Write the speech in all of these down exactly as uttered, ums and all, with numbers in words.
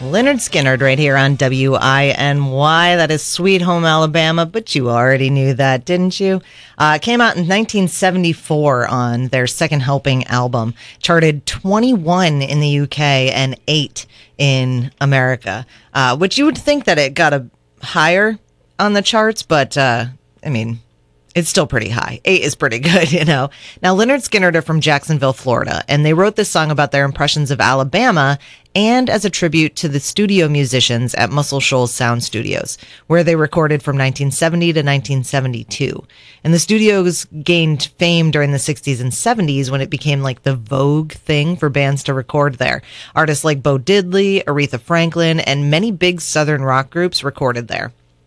Lynyrd Skynyrd right here on W I N Y. That is Sweet Home Alabama, but you already knew that, didn't you? Uh, it came out in nineteen seventy-four on their Second Helping album. Charted twenty-one in the U K and eight in America, uh, which you would think that it got a higher on the charts, but uh, I mean, it's still pretty high. Eight is pretty good, you know. Now, Lynyrd Skynyrd are from Jacksonville, Florida, and they wrote this song about their impressions of Alabama and as a tribute to the studio musicians at Muscle Shoals Sound Studios, where they recorded from nineteen seventy to nineteen seventy-two. And the studios gained fame during the sixties and seventies when it became like the vogue thing for bands to record there. Artists like Bo Diddley, Aretha Franklin, and many big Southern rock groups recorded there.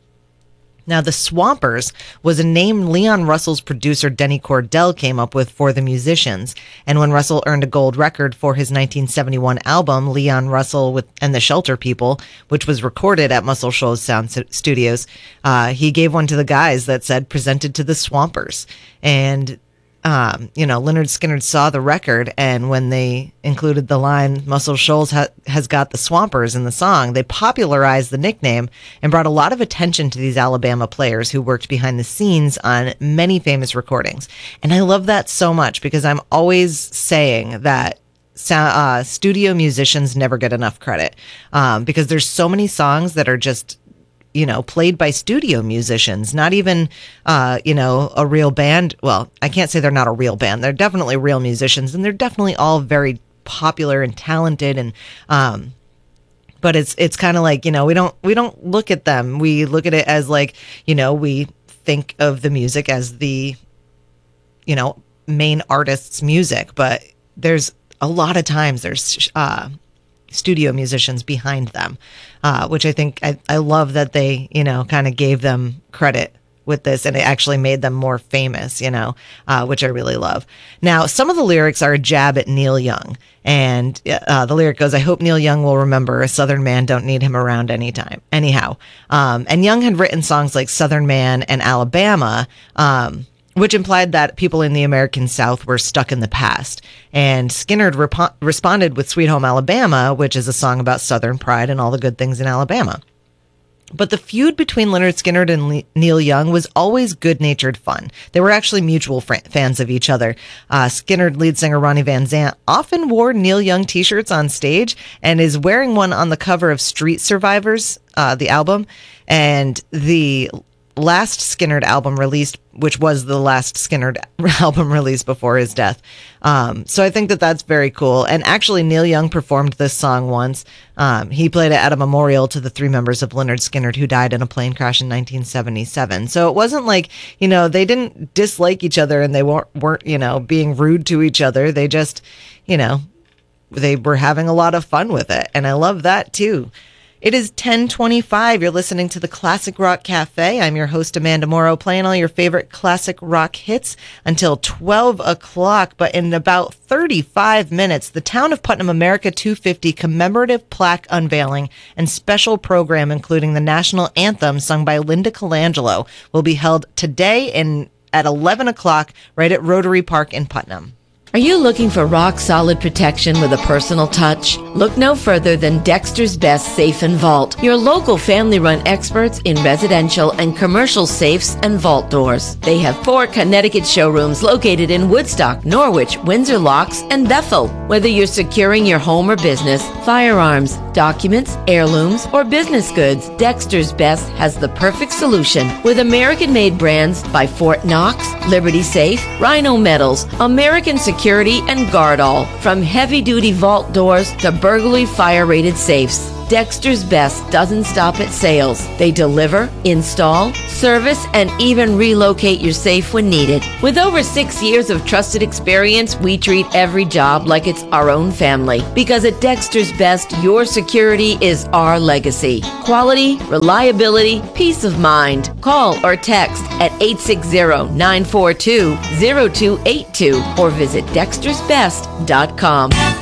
Now, the Swampers was a name Leon Russell's producer Denny Cordell came up with for the musicians. And when Russell earned a gold record for his nineteen seventy-one album, Leon Russell with, and the Shelter People, which was recorded at Muscle Shoals Sound Studios, uh, he gave one to the guys that said, presented to the Swampers. And Um, you know, Lynyrd Skynyrd saw the record, and when they included the line, Muscle Shoals ha- has got the Swampers in the song, they popularized the nickname and brought a lot of attention to these Alabama players who worked behind the scenes on many famous recordings. And I love that so much because I'm always saying that uh, studio musicians never get enough credit um, because there's so many songs that are just, you know, played by studio musicians, not even, uh, you know, a real band. Well, I can't say they're not a real band. They're definitely real musicians, and they're definitely all very popular and talented. And, um, but it's, it's kind of like, you know, we don't, we don't look at them. We look at it as like, you know, we think of the music as the, you know, main artist's music, but there's a lot of times there's, uh, studio musicians behind them, uh, which I think I, I love that they, you know, kind of gave them credit with this, and it actually made them more famous, you know, uh, which I really love. Now, some of the lyrics are a jab at Neil Young, and uh, the lyric goes, "I hope Neil Young will remember a Southern man don't need him around anytime, anyhow." Um, and Young had written songs like Southern Man and Alabama, um, which implied that people in the American South were stuck in the past. And Skynyrd rep- responded with Sweet Home Alabama, which is a song about Southern pride and all the good things in Alabama. But the feud between Lynyrd Skynyrd and Le- Neil Young was always good-natured fun. They were actually mutual fr- fans of each other. Uh, Skynyrd lead singer Ronnie Van Zant often wore Neil Young t-shirts on stage and is wearing one on the cover of Street Survivors, uh, the album. And the last Skynyrd album released, which was the last Skynyrd album released before his death. Um, so I think that that's very cool. And actually, Neil Young performed this song once. Um, he played it at a memorial to the three members of Lynyrd Skynyrd who died in a plane crash in nineteen seventy-seven. So it wasn't like, you know, they didn't dislike each other and they weren't, weren't, you know, being rude to each other. They just, you know, they were having a lot of fun with it. And I love that too. It is ten twenty-five. You're listening to the Classic Rock Cafe. I'm your host, Amanda Morrow, playing all your favorite classic rock hits until twelve o'clock. But in about thirty-five minutes, the Town of Putnam America two fifty commemorative plaque unveiling and special program, including the national anthem sung by Linda Colangelo, will be held today in at eleven o'clock right at Rotary Park in Putnam. Are you looking for rock-solid protection with a personal touch? Look no further than Dexter's Best Safe and Vault, your local family-run experts in residential and commercial safes and vault doors. They have four Connecticut showrooms located in Woodstock, Norwich, Windsor Locks, and Bethel. Whether you're securing your home or business, firearms, documents, heirlooms, or business goods, Dexter's Best has the perfect solution. With American-made brands by Fort Knox, Liberty Safe, Rhino Metals, American Security, and Guardall. From heavy-duty vault doors to burglary fire-rated safes, Dexter's Best doesn't stop at sales. They deliver, install, service, and even relocate your safe when needed. With over six years of trusted experience, we treat every job like it's our own family. Because at Dexter's Best, your security is our legacy. Quality, reliability, peace of mind. Call or text at eight six zero, nine four two, zero two eight two or visit dexters best dot com.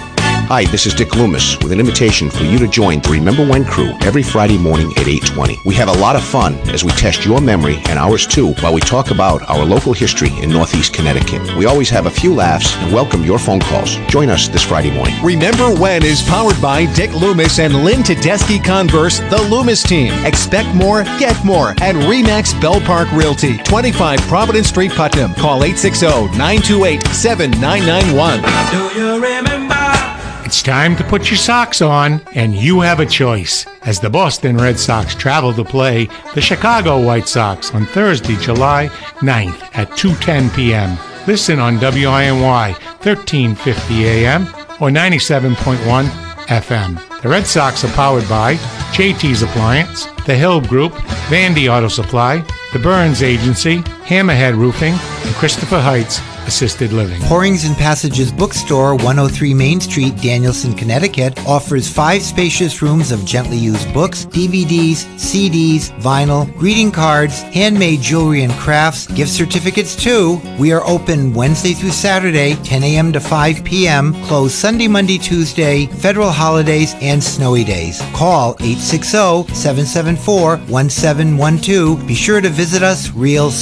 Hi, this is Dick Loomis with an invitation for you to join the Remember When crew every Friday morning at eight twenty. We have a lot of fun as we test your memory and ours too while we talk about our local history in Northeast Connecticut. We always have a few laughs and welcome your phone calls. Join us this Friday morning. Remember When is powered by Dick Loomis and Lynn Tedeschi Converse, the Loomis team. Expect more, get more at RE/MAX Bell Park Realty, twenty-five Providence Street, Putnam. Call eight six zero, nine two eight, seven nine nine one. Do you remember? It's time to put your socks on, and you have a choice as the Boston Red Sox travel to play the Chicago White Sox on Thursday, July ninth at two ten p.m. Listen on W I N Y thirteen fifty A M or ninety-seven point one F M. The Red Sox are powered by J T's Appliance, The Hill Group, Vandy Auto Supply, The Burns Agency, Hammerhead Roofing, and Christopher Heights Assisted Living. Pourings and Passages Bookstore, one oh three Main Street, Danielson, Connecticut, offers five spacious rooms of gently used books, D V Ds, C Ds, vinyl, greeting cards, handmade jewelry and crafts, gift certificates too. We are open Wednesday through Saturday, ten a.m. to five p.m., closed Sunday, Monday, Tuesday, federal holidays, and snowy days. Call eight six zero, seven seven four, one seven one two. Be sure to visit us real soon.